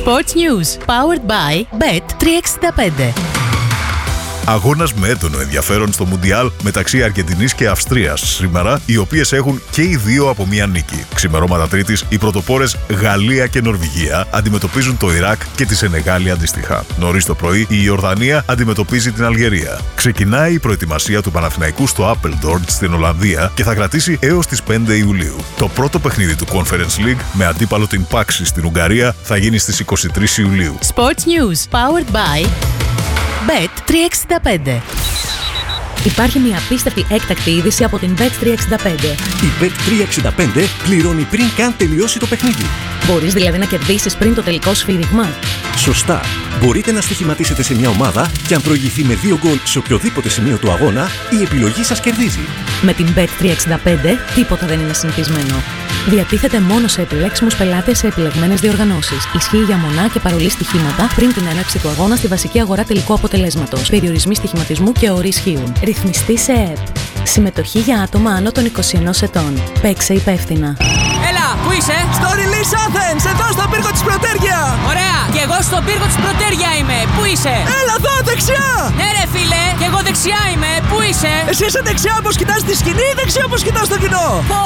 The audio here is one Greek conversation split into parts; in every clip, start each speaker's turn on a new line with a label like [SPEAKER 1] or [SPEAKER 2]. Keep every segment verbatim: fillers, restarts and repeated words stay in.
[SPEAKER 1] Sports News, powered by μπετ τριακόσια εξήντα πέντε.
[SPEAKER 2] Αγώνας με έντονο ενδιαφέρον στο Μουντιάλ μεταξύ Αργεντινής και Αυστρίας σήμερα, οι οποίες έχουν και οι δύο από μία νίκη. Ξημερώματα Τρίτης, οι πρωτοπόρες Γαλλία και Νορβηγία αντιμετωπίζουν το Ιράκ και τη Σενεγάλη αντίστοιχα. Νωρίς το πρωί, η Ιορδανία αντιμετωπίζει την Αλγερία. Ξεκινάει η προετοιμασία του Παναθηναϊκού στο Apeldoorn στην Ολλανδία και θα κρατήσει έως τις πέντε Ιουλίου. Το πρώτο παιχνίδι του Conference League με αντίπαλο την Πάξη στην Ουγγαρία θα γίνει στις είκοσι τρεις Ιουλίου.
[SPEAKER 1] Sports News, powered by μπετ τριακόσια εξήντα πέντε.
[SPEAKER 3] Υπάρχει μια απίστευτη έκτακτη είδηση από την μπετ τριακόσια εξήντα πέντε.
[SPEAKER 4] Η μπετ τριακόσια εξήντα πέντε πληρώνει πριν καν τελειώσει το παιχνίδι.
[SPEAKER 3] Μπορείς δηλαδή να κερδίσεις πριν το τελικό σφύριγμα.
[SPEAKER 4] Σωστά. Μπορείτε να στοιχηματίσετε σε μια ομάδα και αν προηγηθεί με δύο γκολ σε οποιοδήποτε σημείο του αγώνα, η επιλογή σας κερδίζει.
[SPEAKER 3] Με την μπετ τριακόσια εξήντα πέντε τίποτα δεν είναι συνηθισμένο. Διατίθεται μόνο σε επιλέξιμους πελάτες σε επιλεγμένες διοργανώσεις. Ισχύει για μονά και παρολί στοιχήματα πριν την έναρξη του αγώνα στη βασική αγορά τελικού αποτελέσματος. Περιορισμοί στοιχηματισμού και όροι ισχύουν. Ρυθμιστή σε ΕΕΠ. Συμμετοχή για άτομα άνω των είκοσι ενός ετών. Παίξε υπεύθυνα.
[SPEAKER 5] Έλα, πού είσαι?
[SPEAKER 6] Στο Release Athens, εδώ στο πύργο της Πρωτέργεια!
[SPEAKER 5] Ωραία, και εγώ στο πύργο της Πρωτέργεια είμαι. Πού είσαι?
[SPEAKER 6] Έλα εδώ, δεξιά!
[SPEAKER 5] Ναι ρε φίλε, και εγώ δεξιά είμαι. Πού είσαι?
[SPEAKER 6] Εσύ είσαι δεξιά όπως κοιτάς τη σκηνή ή δεξιά όπως κοιτάς το κοινό?
[SPEAKER 5] Πω,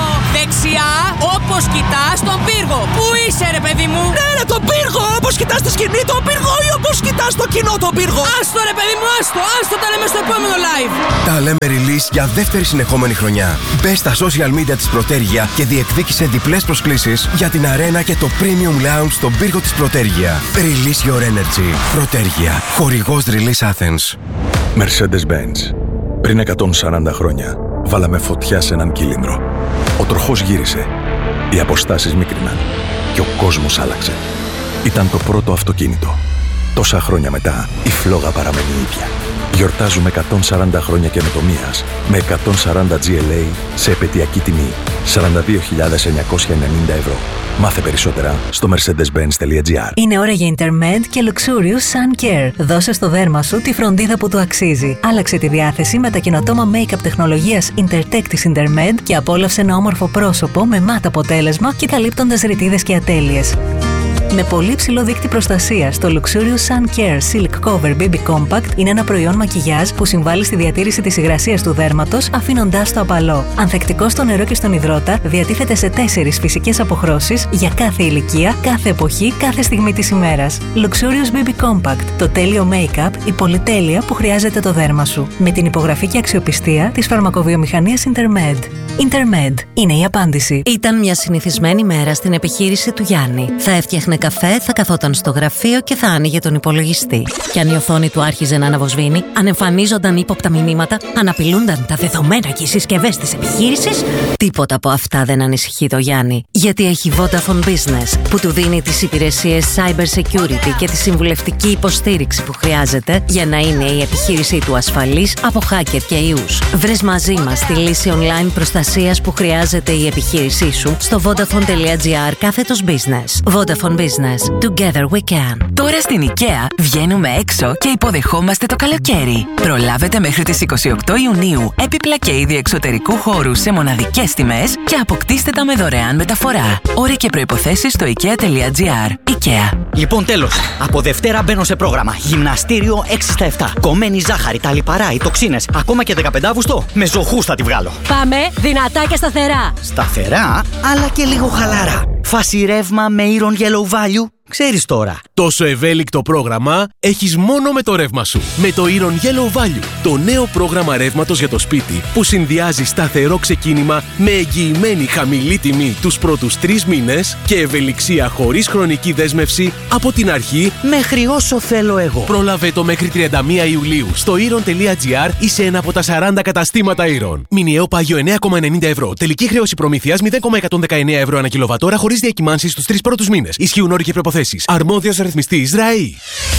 [SPEAKER 5] δεξιά όπως κοιτάς τον πύργο. Πού είσαι ρε παιδί μου?
[SPEAKER 6] Ναι ρε, τον πύργο, όπως κοιτάς τη σκηνή τον πύργο ή όπως κοιτάς το κοινό τον πύργο?
[SPEAKER 5] Άστο ρε παιδί μου, άστο, άστο, τα λέμε στο επόμενο live.
[SPEAKER 7] Τα λέμε Release για δεύτερη συνεχόμενη χρονιά. Μπες στα social media της Πρωτέργεια και διεκδίκησε διπλές προσκλήσεις για την αρένα και το Premium Lounge στον πύργο της Πρωτέργεια. Release your energy. Πρωτέργεια. Χορηγός Release Athens.
[SPEAKER 8] Mercedes-Benz. Πριν εκατόν σαράντα χρόνια, βάλαμε φωτιά σε έναν κύλινδρο. Ο τροχός γύρισε. Οι αποστάσεις μίκριναν. Και ο κόσμος άλλαξε. Ήταν το πρώτο αυτοκίνητο. Τόσα χρόνια μετά, η φλόγα παραμένει ίδια. Γιορτάζουμε εκατόν σαράντα χρόνια καινοτομίας με εκατόν σαράντα τζι ελ έι σε επαιτειακή τιμή σαράντα δύο χιλιάδες εννιακόσια ενενήντα ευρώ. Μάθε περισσότερα στο mercedes benz τελεία gr.
[SPEAKER 9] Είναι ώρα για Intermed και Luxurious Sun Care. Δώσε στο δέρμα σου τη φροντίδα που του αξίζει. Άλλαξε τη διάθεση με τα καινοτόμα make-up τεχνολογίας Intertech της Intermed και απόλαυσε ένα όμορφο πρόσωπο με μάτ αποτέλεσμα και καλύπτοντας ρητίδες και ατέλειες. Με πολύ ψηλό δείκτη προστασίας, το Luxurious Sun Care Silk Cover μπέιμπι Compact είναι ένα προϊόν μακιγιάζ που συμβάλλει στη διατήρηση της υγρασίας του δέρματος, αφήνοντάς το απαλό. Ανθεκτικό στο νερό και στον υδρότα, διατίθεται σε τέσσερις φυσικές αποχρώσεις για κάθε ηλικία, κάθε εποχή, κάθε στιγμή της ημέρας. Luxurious μπέιμπι Compact, το τέλειο make-up, η πολυτέλεια που χρειάζεται το δέρμα σου. Με την υπογραφή και αξιοπιστία της φαρμακοβιομηχανίας Intermed. Intermed είναι η απάντηση.
[SPEAKER 10] Ήταν μια συνηθισμένη μέρα στην επιχείρηση του Γιάννη. Θα έφτιαχνε καφέ, θα καθόταν στο γραφείο και θα άνοιγε τον υπολογιστή. Και αν η οθόνη του άρχιζε να αναβοσβήνει, αν εμφανίζονταν ύποπτα μηνύματα, αν απειλούνταν τα δεδομένα και οι συσκευές της επιχείρησης, τίποτα από αυτά δεν ανησυχεί το Γιάννη. Γιατί έχει Vodafone Business, που του δίνει τις υπηρεσίες cyber security και τη συμβουλευτική υποστήριξη που χρειάζεται για να είναι η επιχείρησή του ασφαλής από hacker και ιούς. Βρες μαζί μας τη λύση online προστασίας που χρειάζεται η επιχείρησή σου στο vodafone τελεία gr κάθετος business. Vodafone Business. Together we can.
[SPEAKER 11] Τώρα στην IKEA βγαίνουμε έξω και υποδεχόμαστε το καλοκαίρι. Προλάβετε μέχρι τις είκοσι οκτώ Ιουνίου έπιπλα και είδη εξωτερικού χώρου σε μοναδικές τιμές και αποκτήστε τα με δωρεάν μεταφορά. Όροι και προϋποθέσεις στο ikea τελεία gr. IKEA.
[SPEAKER 12] Λοιπόν, τέλος. Από Δευτέρα μπαίνω σε πρόγραμμα. Γυμναστήριο έξι στα επτά. Κομμένη ζάχαρη, τα λιπαρά, οι τοξίνες. Ακόμα και δεκαπέντε Αυγούστου. Με ζωχούς θα τη βγάλω.
[SPEAKER 13] Πάμε δυνατά και σταθερά.
[SPEAKER 12] Σταθερά, αλλά και λίγο χαλάρα. Φάση ρεύμα με Iron Yellow Value. Ξέρεις τώρα.
[SPEAKER 14] Τόσο ευέλικτο πρόγραμμα έχεις μόνο με το ρεύμα σου. Με το Iron Yellow Value, το νέο πρόγραμμα ρεύματος για το σπίτι που συνδυάζει σταθερό ξεκίνημα με εγγυημένη χαμηλή τιμή τους πρώτους τρεις μήνες και ευελιξία χωρίς χρονική δέσμευση από την αρχή
[SPEAKER 12] μέχρι όσο θέλω εγώ.
[SPEAKER 14] Πρόλαβε το μέχρι τριάντα μία Ιουλίου στο iron τελεία gr ή σε ένα από τα σαράντα καταστήματα Iron. Μηνιαίο πάγιο εννέα κόμμα ενενήντα ευρώ. Τελική χρέωση προμήθειας μηδέν κόμμα εκατόν δεκαεννέα ευρώ ανά κιλοβατόρα χωρίς διακυμάνσεις στους τρεις πρώτους μήνες. Ισχύουν όροι και προποθέσεις. Αρμόδιος ρυθμιστής ΡΑΗ.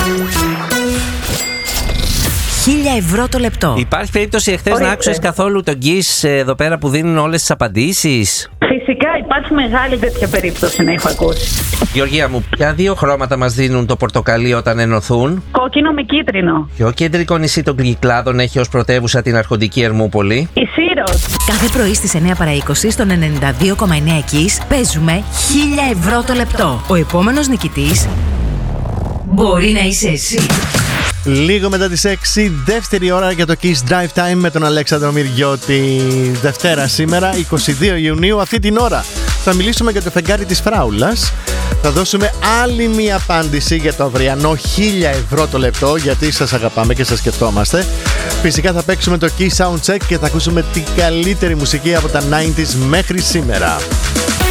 [SPEAKER 10] Χίλια ευρώ το λεπτό.
[SPEAKER 15] Υπάρχει περίπτωση εχθές να άκουσες καθόλου τον Kiss εδώ πέρα που δίνουν όλες τις απαντήσεις?
[SPEAKER 16] Φυσικά υπάρχει.
[SPEAKER 15] υπάρξει μεγάλη τέτοια περίπτωση να έχω ακούσει.
[SPEAKER 16] Γεωργία μου, ποια δύο χρώματα μας δίνουν το πορτοκαλί όταν ενωθούν?
[SPEAKER 15] Κόκκινο με κίτρινο.
[SPEAKER 16] Ποιο κεντρικό νησί των Κυκλάδων έχει ως πρωτεύουσα την αρχοντική Ερμούπολη?
[SPEAKER 15] Η Σύρος.
[SPEAKER 10] Κάθε πρωί στις εννιά παρά είκοσι στον ενενήντα δύο κόμμα εννιά Kiss παίζουμε χίλια ευρώ το λεπτό. Ο επόμενος νικητής μπορεί να είσαι εσύ.
[SPEAKER 17] Λίγο μετά τις έξι, δεύτερη ώρα για το Kiss Drive Time με τον Αλέξανδρο Μυριώτη. Δευτέρα σήμερα, εικοστή δεύτερη Ιουνίου. Αυτή την ώρα θα μιλήσουμε για το φεγγάρι της Φράουλας. Θα δώσουμε άλλη μία απάντηση για το αυριανό χίλια ευρώ το λεπτό, γιατί σας αγαπάμε και σας σκεφτόμαστε. Φυσικά θα παίξουμε το Kiss Soundcheck και θα ακούσουμε την καλύτερη μουσική από τα ενενήντα μέχρι σήμερα.